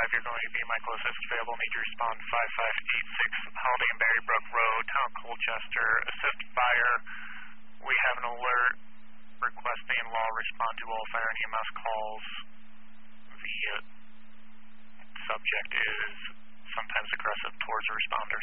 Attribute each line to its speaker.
Speaker 1: you're going to be my closest available. Need to respond 5586 Holiday and Berry Brook Road, Town Colchester. Assist fire. We have an alert requesting law respond to all fire and EMS calls. The subject is sometimes aggressive towards the responders.